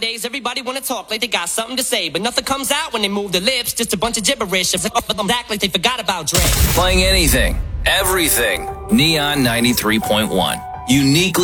Nowadays, everybody wanna talk like they got something to say, but nothing comes out when they move their lips. Just a bunch of gibberish. Act like they forgot about Dre. Playing anything, everything. Neon 93.1. Uniquely